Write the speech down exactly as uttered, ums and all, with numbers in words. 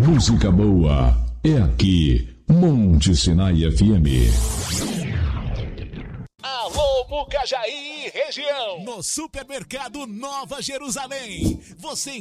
Música boa é aqui, Monte Sinai F M. Alô, Mucajaí, região. No Supermercado Nova Jerusalém, você